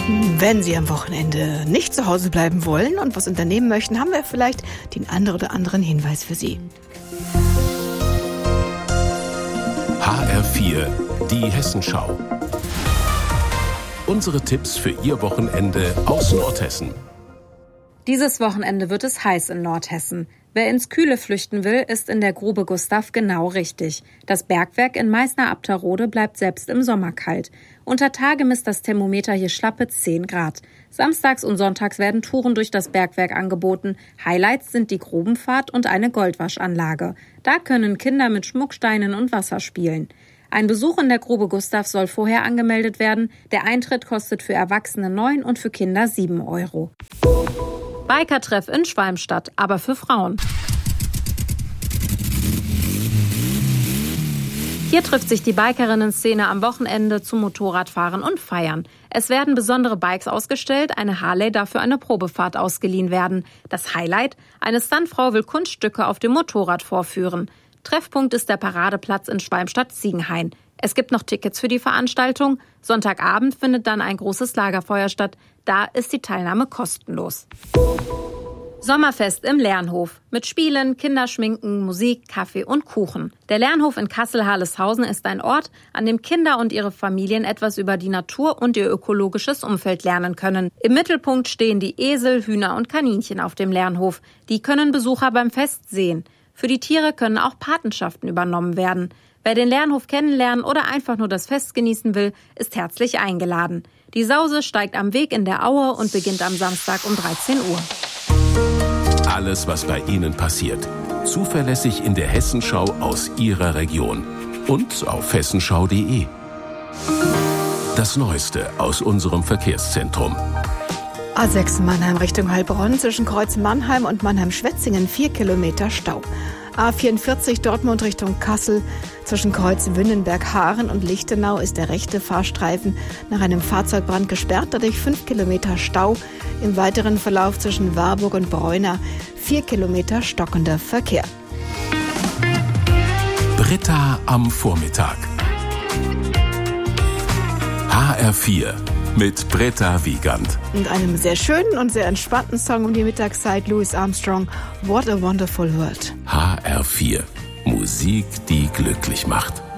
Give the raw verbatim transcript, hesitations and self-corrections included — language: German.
Wenn Sie am Wochenende nicht zu Hause bleiben wollen und was unternehmen möchten, haben wir vielleicht den einen oder anderen Hinweis für Sie. H R vier, die Hessenschau. Unsere Tipps für Ihr Wochenende aus Nordhessen. Dieses Wochenende wird es heiß in Nordhessen. Wer ins Kühle flüchten will, ist in der Grube Gustav genau richtig. Das Bergwerk in Meißner-Abterode bleibt selbst im Sommer kalt. Unter Tage misst das Thermometer hier schlappe zehn Grad. Samstags und sonntags werden Touren durch das Bergwerk angeboten. Highlights sind die Grubenfahrt und eine Goldwaschanlage. Da können Kinder mit Schmucksteinen und Wasser spielen. Ein Besuch in der Grube Gustav soll vorher angemeldet werden. Der Eintritt kostet für Erwachsene neun und für Kinder sieben Euro. Bikertreff in Schwalmstadt, aber für Frauen. Hier trifft sich die Bikerinnen-Szene am Wochenende zum Motorradfahren und Feiern. Es werden besondere Bikes ausgestellt, eine Harley darf für eine Probefahrt ausgeliehen werden. Das Highlight? Eine Stuntfrau will Kunststücke auf dem Motorrad vorführen. Treffpunkt ist der Paradeplatz in Schwalmstadt-Ziegenhain. Es gibt noch Tickets für die Veranstaltung. Sonntagabend findet dann ein großes Lagerfeuer statt. Da ist die Teilnahme kostenlos. Sommerfest im Lernhof. Mit Spielen, Kinderschminken, Musik, Kaffee und Kuchen. Der Lernhof in Kassel-Harleshausen ist ein Ort, an dem Kinder und ihre Familien etwas über die Natur und ihr ökologisches Umfeld lernen können. Im Mittelpunkt stehen die Esel, Hühner und Kaninchen auf dem Lernhof. Die können Besucher beim Fest sehen. Für die Tiere können auch Patenschaften übernommen werden. Wer den Lernhof kennenlernen oder einfach nur das Fest genießen will, ist herzlich eingeladen. Die Sause steigt am Weg in der Aue und beginnt am Samstag um dreizehn Uhr. Alles, was bei Ihnen passiert, zuverlässig in der Hessenschau aus Ihrer Region und auf hessenschau punkt de. Das Neueste aus unserem Verkehrszentrum. A sechs Mannheim Richtung Heilbronn, zwischen Kreuz Mannheim und Mannheim-Schwetzingen vier Kilometer Stau. A vierundvierzig Dortmund Richtung Kassel, zwischen Kreuz Wünnenberg-Haaren und Lichtenau ist der rechte Fahrstreifen nach einem Fahrzeugbrand gesperrt, dadurch fünf Kilometer Stau. Im weiteren Verlauf zwischen Warburg und Bräuna vier Kilometer stockender Verkehr. Britta am Vormittag. H R vier mit Britta Wiegand. Und einem sehr schönen und sehr entspannten Song um die Mittagszeit, Louis Armstrong, What a Wonderful World. H R vier. Musik, die glücklich macht.